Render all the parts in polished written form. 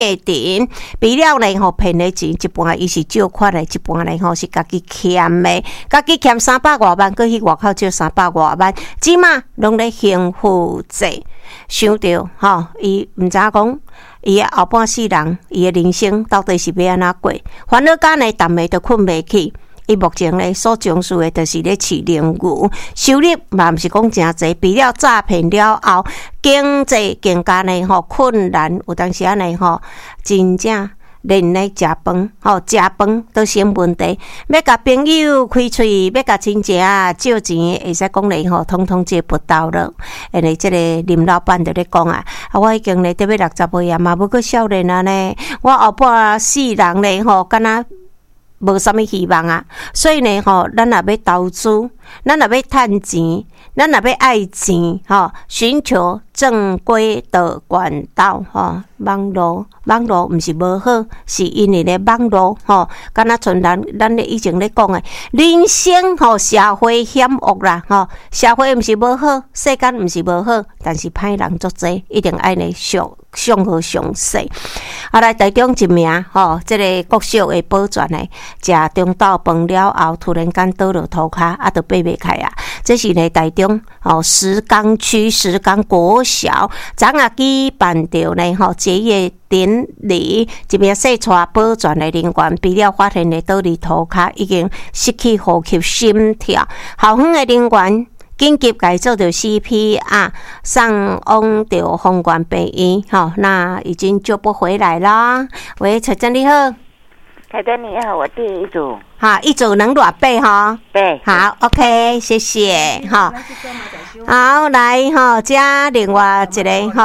定肥料呢骗的钱一半伊是借款的，一半呢是家己欠的，家己欠300多万，搁去外口借300多万，即马拢咧幸福制。想着伊毋知讲伊的后半世人，伊的人生到底是要安怎过？烦恼干呢，淡暝都困袂起。伊目前咧所从事的，就是咧饲鯪牛，收入嘛毋是讲诚济，除了诈骗了后，经济更加呢困难，有当时呢真正连咧食饭食饭都成问题。要甲朋友开喙，要甲亲戚借钱，会使讲咧统统借不到了。因为即个林老板就咧讲我已经咧得要60岁嘛要阁少年呢，我后半世人咧敢若无啥物希望所以呢咱若要投资，咱若要趁钱，咱若要爱钱寻求正规的管道网络毋是无好，是因为咧网络敢若像咱咧以前咧讲的人生社会险恶啦社会毋是无好，世间毋是无好，但是歹人足济，一定爱咧上好上细。来台中一名即个国小的保全呢，食中昼饭了后，突然间倒落涂骹，就爬袂开这是呢台中石冈区石冈国小昨下举办着呢结业典礼，一名细带保全的人员，被了发现呢倒伫涂骹，已经失去呼吸心跳，校方的人员紧急改做着 CPR， 送往着丰原病院那已经救不回来啦。喂，彩珍你好。 凯珍你好，我第一组。 一组能偌八对。 好 ，OK， 谢谢好，来这另外一个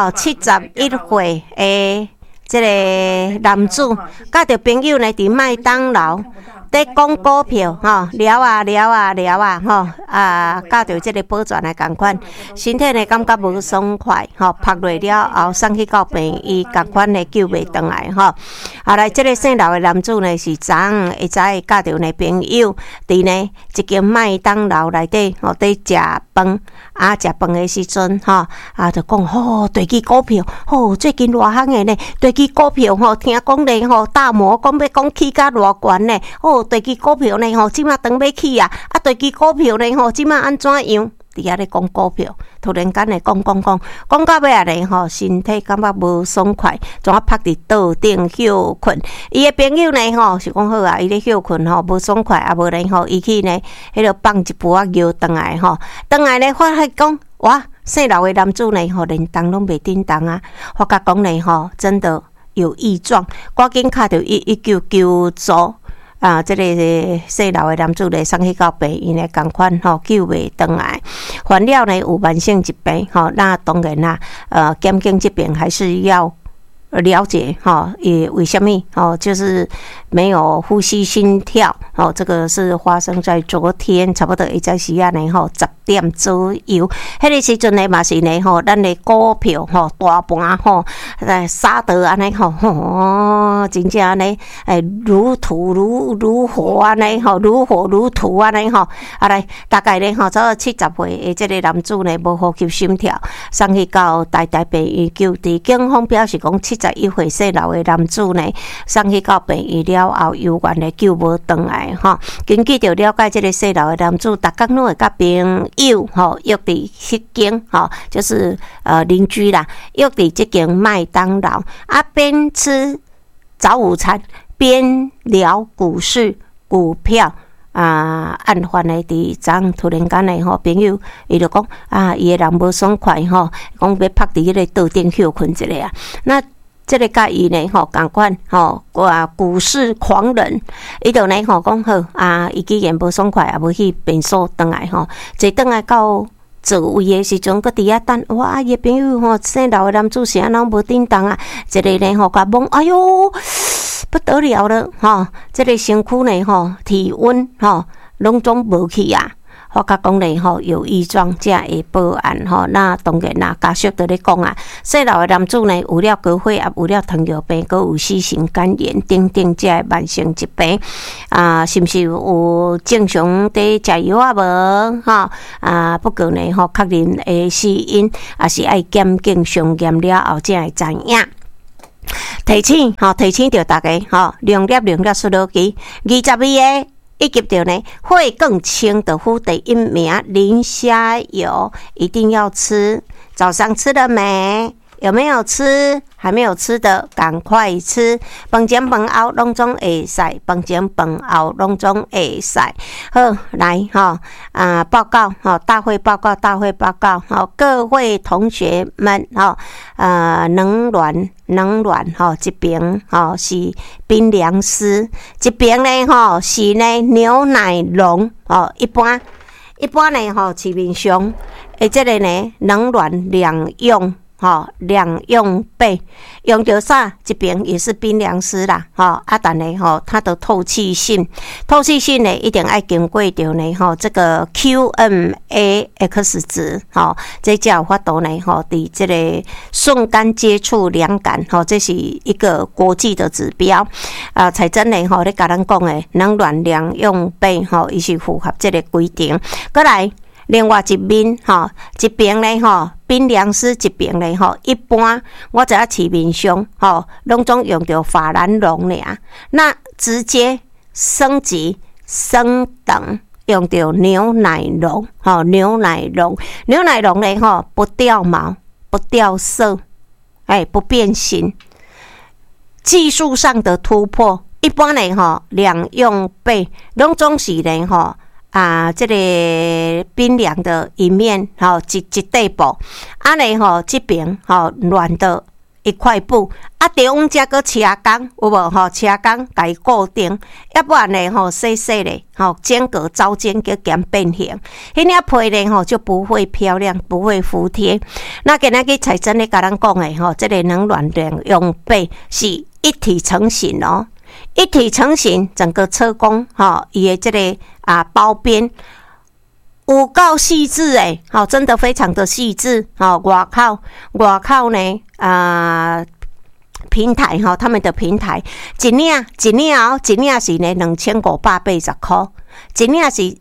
71岁的这个男子，甲着朋友呢伫麦当劳在讲股票聊甲着这个保全来共款，身体呢感觉无爽快拍落了后送去到病院，共款呢救袂回来来这个姓刘的男子呢是昨下会知甲着呢朋友伫呢一间麦当劳内底在食饭食饭的时阵就讲对支股票最近偌行的呢，对支股票听讲呢大摩讲要讲起甲偌悬呢对支股票呢即马当要起对支股票呢即马安怎样？伫遐咧讲股票，突然间咧讲到尾呢身体感觉无爽快，怎拍伫桌顶休困。伊的朋友呢是讲好伊咧休困无爽快无呢伊去呢迄落放一钵药转来转来呢发现讲哇，姓刘的男子呢连动拢袂叮当发觉讲呢真的有异状，赶紧敲着119求助。这个姓刘的男子呢送去到病院呢，共款救袂回来。患了呢有慢性疾病那当然检验这边还是要了解也为什么就是没有呼吸心跳这个是发生在昨天差不多会在时啊呢10点左右，迄个时阵呢嘛是呢咱的股票大盘杀得安尼真正呢如土如火安尼如火如荼安尼来大概呢差不多70岁的这个男子呢无呼吸心跳，送去到台病院救治。警方表示讲71岁姓刘的男子呢送去到病院了后，有缘的救无回来根据着了解，这个姓刘的男子逐工拢会甲朋友约伫迄间就是邻居啦，约伫这间麦当劳边吃早午餐边聊股市股票案发的伫昨突然间呢朋友伊就讲伊的人无爽快讲要拍伫迄个桌顶休困一下那这个甲伊呢共款股市狂人，伊就呢讲好伊既然无爽快无去便所转来坐转来到座位的时阵，搁伫遐等哇！伊朋友姓刘的男子是安怎无叮当一个呢甲懵，哎哟不得了了这个身躯呢体温拢总无去发觉讲咧有异状，才会报案那当然家属就咧讲姓刘的男子呢有了高血压，有了糖尿病，搁有四型肝炎等等这些慢性疾病是毋是有正常在食药无不过呢确认的死因也是爱检验上验了后才会知影。 提醒着大家用粒速落去。22个以及着呢会更轻的护底一名磷虾油一定要吃。早上吃了没？有没有吃？还没有吃的赶快吃。饭前饭后拢总会使，饭前饭后拢总会使。好，来报告大会报告各位同学们冷暖这边是冰凉丝，这边呢是呢牛奶龙一般呢市面上这个呢冷暖两用两用备，用到啥？这边也是冰凉丝啦，但呢它的透气性呢一定要经过着呢这个 QMAX 值，这才有法度呢伫这个瞬间接触凉感，这是一个国际的指标才真呢咧甲咱讲的冷暖两用备伊是符合这个规定。过来另外一面这边呢冰凉丝这边呢一般我知影市面上拢总用到法兰绒尔，那直接升级升等用到牛奶绒牛奶绒呢不掉毛不掉色不变形，技术上的突破。一般呢两用备拢总是呢这个冰凉的一面一块布这边软的一块布中央才搁车工有无车工甲伊固定，要不然呢细细的间隔招间叫减变形，迄领皮呢就不会漂亮不会服帖。那今日才真咧甲咱讲的这个冷暖两用备是一体成型一体成型，整个车工伊的这个包边有够细致真的非常的细致外口呢平台他们的平台一领是呢2580块，一领是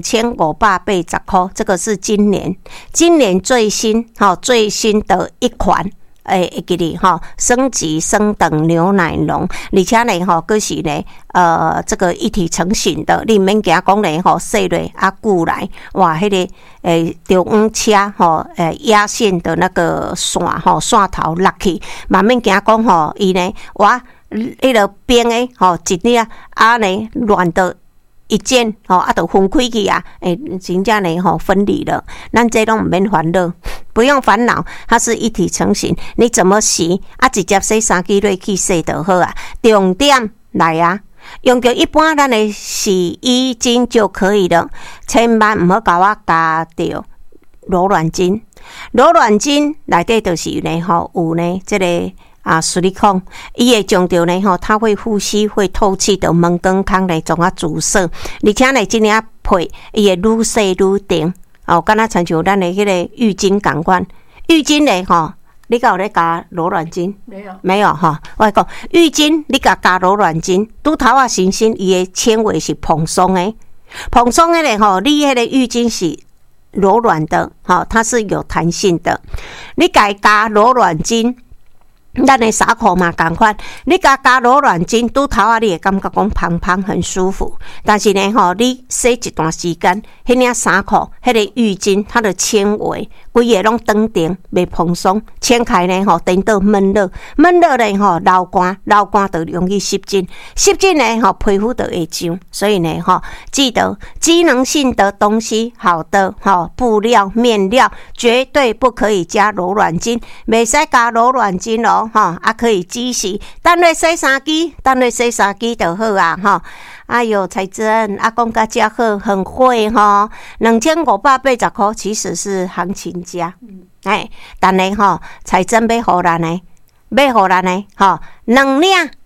2580块，这个是今年最新的一款。会记哩升级升等牛奶龙，而且呢佫是呢这个一体成型的，你免惊讲呢洗落久来，哇迄个中央车压线的那个线头落去，嘛免惊讲伊呢哇迄个边的一领呢乱的一件就分开去真正呢分离了，咱这拢唔免烦恼，不用烦恼，它是一体成型，你怎么洗直接洗3支落去洗就好重点来用着一般咱的洗衣精就可以了，千万唔好甲我加着柔软精内底就是呢有呢这个水力控，伊会将着呢它会呼吸会透气的门根康来总注射，而且呢这领配伊会愈洗愈定敢若亲像咱的迄个浴巾同款，浴巾呢你敢有咧加柔软巾？没有我讲浴巾你加柔软巾，拄头新伊的纤维是蓬松的呢你迄个浴巾是柔软的它是有弹性的，你加柔软巾。咱的衫裤嘛同款，你加柔软巾，拄头你会感觉讲胖胖很舒服，但是呢你洗一段时间，迄领衫裤迄个浴巾它的纤维规个拢长定袂蓬松，掀开呢等到闷热呢流汗就容易湿疹呢皮肤就会痒，所以呢记得机能性的东西，好的布料面料绝对不可以加柔软巾，袂使加柔软巾可以机洗，等你洗3支就好哎呦，彩珍讲到这好，很会2580块其实是行情价但呢彩珍要互咱呢两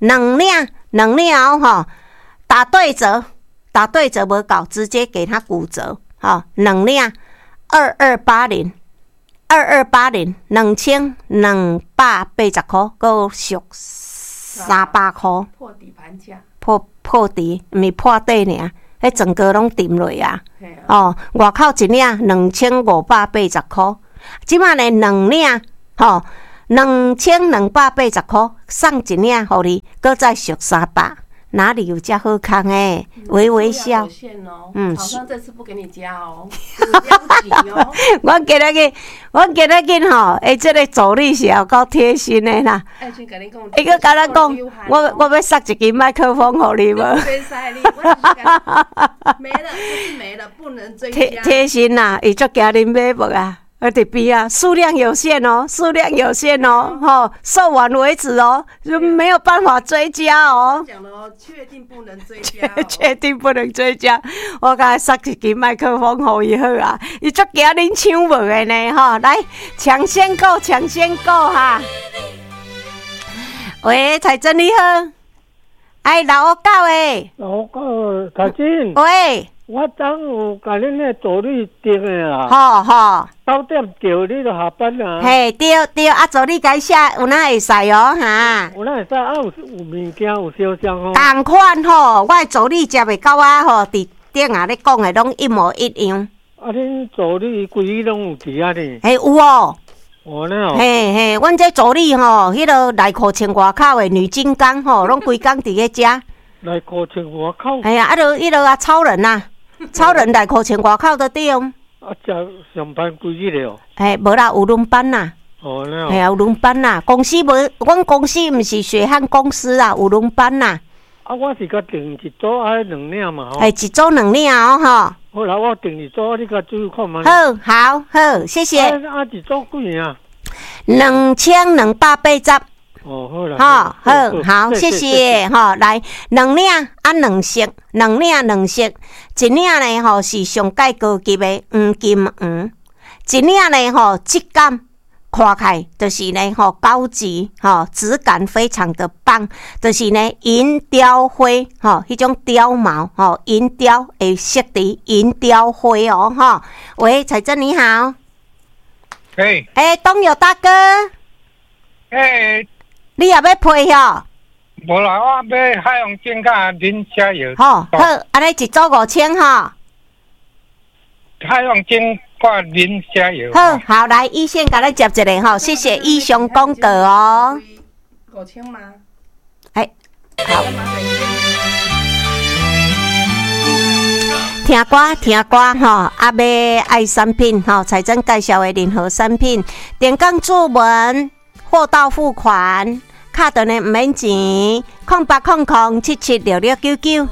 领打对折无够，直接给他骨折两领2280 2280 2280块，够俗300块， 破底盘价， 破底，毋是破底尔，迄整个拢沉落外口一领2580块，即马呢两领 2280块，送一领互你，搁再续300。哪里有这好康诶？微微笑。 好像这次不给你加哦，哦我今日紧吼，这个助理是有够贴心的啦。伊个甲咱讲，我要送一支麦克风互你无？ 没了，就是没了，不能追加。 贴心啦，伊足惊恁买无啊？我得边啊，数量有限哦，售完为止哦，就没有办法追加哦。 讲了哦，确定不能追加、哦， 确定不能追加。我甲送一支麦克风互伊好啊，伊足惊恁抢无的呢吼，来抢先购哈。喂，彩珍你好，老狗诶， 老狗彩珍， 喂。 我昨有甲恁个助理订的啦， 好 9点叫你就下班啦。 嘿，对，助理改写有哪会使哦哈？ 有哪会使有物件有烧香哦。 同款吼，我的助理接袂到啊吼，伫顶下咧讲的拢一模一样。 啊，恁助理规日拢有伫啊呢？ 嘿，有哦。 哦，那哦。 嘿，阮这助理吼，迄个内裤穿外口的女金刚吼，拢规工伫咧遮。 内裤穿外口？ 哎呀，迄个啊，超人呐。超人内裤穿外口都对。啊， 这上班几日了？ 嘿，无啦，有轮班呐。 哦，那。 嘿啊，有轮班呐。公司无，阮公司毋是血汗公司啊，有轮班呐。 啊，我是甲订一组啊2领嘛吼。 嘿，一组2领哦吼。 好啦，我订一组，你甲注意看嘛。 好，谢谢。 啊，一组几啊 ？2280。 哦，好啦， 好，谢谢哈。来，2领啊，2色，2色，一领呢吼是上介高级的黄金黄，一领呢吼质感看起来就是呢吼高级吼，质感非常的棒，就是呢银雕灰吼，迄种雕毛吼，银雕的色底银雕灰哦哈。喂，彩珍你好。东友大哥。你也要配哦？ 无啦，我要海洋精甲磷加油。 好，安尼一组5000吼。 海洋精甲磷加油。 好，来医线甲咱接一个吼，谢谢医生广告哦。 5000吗？ 好。听歌吼，啊要爱产品吼，彩珍介绍的任何产品，点钢注文。货到付款，卡顿的唔免钱，0800776699。